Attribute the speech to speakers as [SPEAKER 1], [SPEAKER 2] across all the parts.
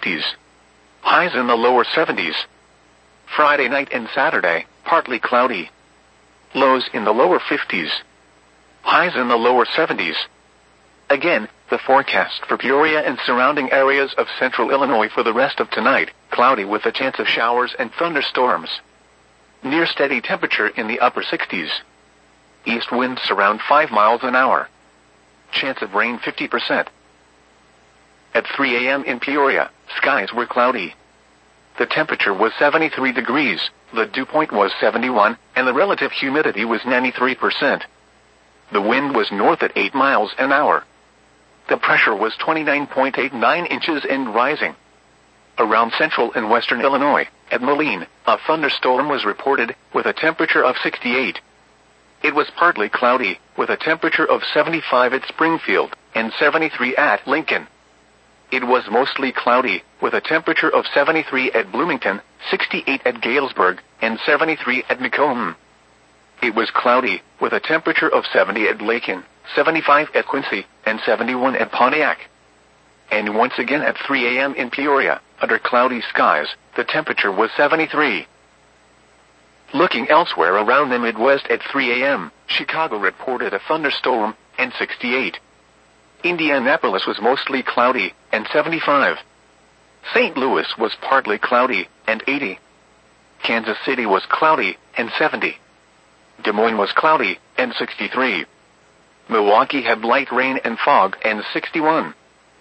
[SPEAKER 1] 50s. Highs in the lower 70s. Friday night and Saturday, partly cloudy. Lows in the lower 50s. Highs in the lower 70s. Again, the forecast for Peoria and surrounding areas of central Illinois for the rest of tonight, cloudy with a chance of showers and thunderstorms. Near steady temperature in the upper 60s. East winds around 5 miles an hour. Chance of rain 50%. At 3 a.m. in Peoria, skies were cloudy. The temperature was 73 degrees, the dew point was 71, and the relative humidity was 93%. The wind was north at 8 miles an hour. The pressure was 29.89 inches and rising. Around central and western Illinois, at Moline, a thunderstorm was reported, with a temperature of 68. It was partly cloudy, with a temperature of 75 at Springfield, and 73 at Lincoln. It was mostly cloudy, with a temperature of 73 at Bloomington, 68 at Galesburg, and 73 at Macomb. It was cloudy, with a temperature of 70 at Lakin, 75 at Quincy, and 71 at Pontiac. And once again at 3 a.m. in Peoria, under cloudy skies, the temperature was 73. Looking elsewhere around the Midwest at 3 a.m., Chicago reported a thunderstorm, and 68. Indianapolis was mostly cloudy, and 75. St. Louis was partly cloudy, and 80. Kansas City was cloudy, and 70. Des Moines was cloudy, and 63. Milwaukee had light rain and fog, and 61.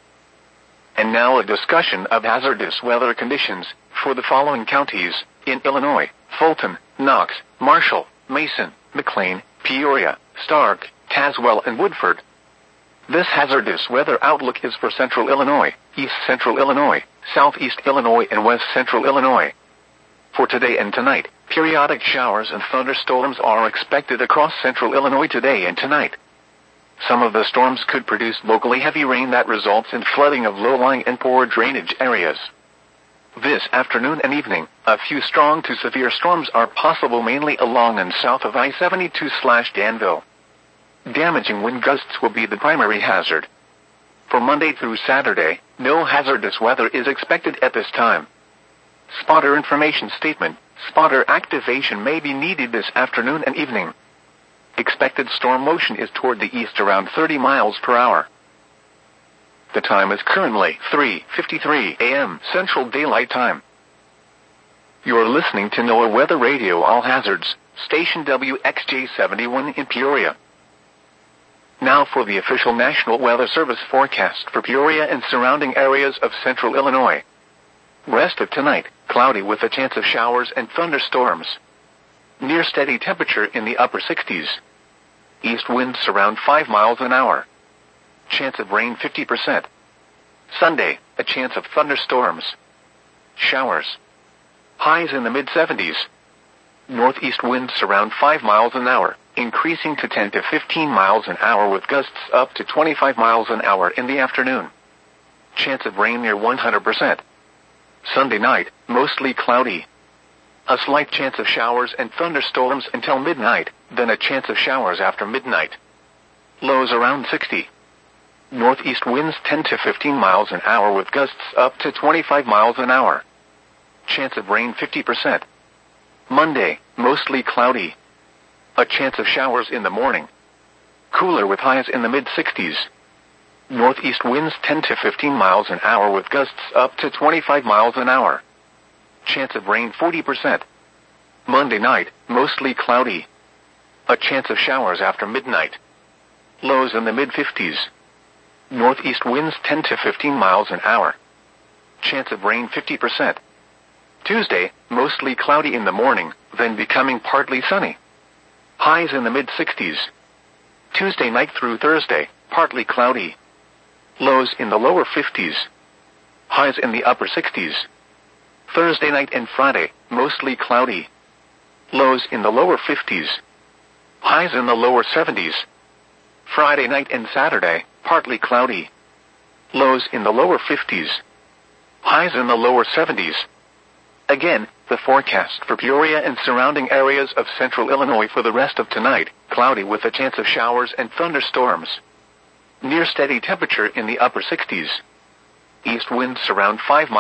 [SPEAKER 1] And now a discussion of hazardous weather conditions for the following counties in Illinois: Fulton, Knox, Marshall, Mason, McLean, Peoria, Stark, Tazewell, and Woodford. This hazardous weather outlook is for central Illinois, east central Illinois, southeast Illinois, and west central Illinois. For today and tonight, periodic showers and thunderstorms are expected across central Illinois today and tonight. Some of the storms could produce locally heavy rain that results in flooding of low-lying and poor drainage areas. This afternoon and evening, a few strong to severe storms are possible mainly along and south of I-72/Danville. Damaging wind gusts will be the primary hazard. For Monday through Saturday, no hazardous weather is expected at this time. Spotter information statement: spotter activation may be needed this afternoon and evening. Expected storm motion is toward the east around 30 miles per hour. The time is currently 3:53 a.m. Central Daylight Time. You are listening to NOAA Weather Radio All Hazards, station WXJ71 in Peoria. Now for the official National Weather Service forecast for Peoria and surrounding areas of central Illinois. Rest of tonight, cloudy with a chance of showers and thunderstorms. Near steady temperature in the upper 60s. East winds around 5 miles an hour. Chance of rain 50%. Sunday, a chance of thunderstorms. Showers. Highs in the mid-70s. Northeast winds around 5 miles an hour, increasing to 10 to 15 miles an hour with gusts up to 25 miles an hour in the afternoon. Chance of rain near 100%. Sunday night, mostly cloudy. A slight chance of showers and thunderstorms until midnight, then a chance of showers after midnight. Lows around 60. Northeast winds 10 to 15 miles an hour with gusts up to 25 miles an hour. Chance of rain 50%. Monday, mostly cloudy. A chance of showers in the morning. Cooler with highs in the mid-60s. Northeast winds 10 to 15 miles an hour with gusts up to 25 miles an hour. Chance of rain 40%. Monday night, mostly cloudy. A chance of showers after midnight. Lows in the mid-50s. Northeast winds 10 to 15 miles an hour. Chance of rain 50%. Tuesday, mostly cloudy in the morning, then becoming partly sunny. Highs in the mid-60s. Tuesday night through Thursday, partly cloudy. Lows in the lower 50s. Highs in the upper 60s. Thursday night and Friday, mostly cloudy. Lows in the lower 50s. Highs in the lower 70s. Friday night and Saturday, partly cloudy. Lows in the lower 50s. Highs in the lower 70s. Again, the forecast for Peoria and surrounding areas of central Illinois for the rest of tonight, cloudy with a chance of showers and thunderstorms. Near steady temperature in the upper 60s. East winds around 5 miles